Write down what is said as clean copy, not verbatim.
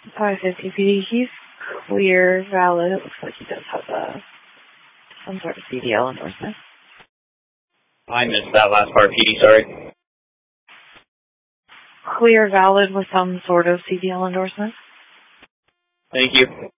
550 PD. He's clear, valid. It looks like he does have some sort of CDL endorsement. I missed that last part, PD, sorry. Clear, valid with some sort of CDL endorsement. Thank you.